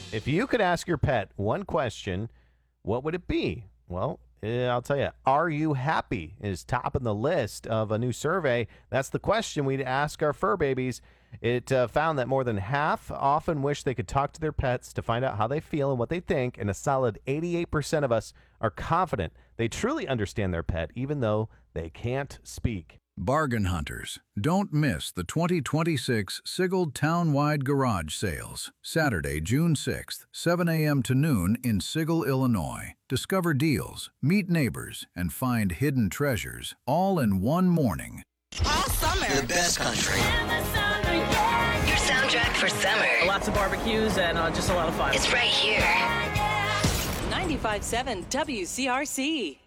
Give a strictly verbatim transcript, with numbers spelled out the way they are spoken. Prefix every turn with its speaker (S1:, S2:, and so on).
S1: If you could ask your pet one question, what would it be? Well, eh, I'll tell you. Are you happy is top of the list of a new survey. That's the question we'd ask our fur babies. It uh, found that more than half often wish they could talk to their pets to find out how they feel and what they think, and a solid eighty-eight percent of us are confident they truly understand their pet, even though they can't speak.
S2: Bargain hunters, don't miss the twenty twenty-six Sigel Townwide Garage Sales, Saturday, June sixth, seven a.m. to noon in Sigel, Illinois. Discover deals, meet neighbors, and find hidden treasures, all in one morning.
S3: All summer.
S4: The best country.
S3: Your soundtrack for summer.
S5: Lots of barbecues and uh, just a lot of fun.
S3: It's right here.
S6: ninety-five point seven W C R C.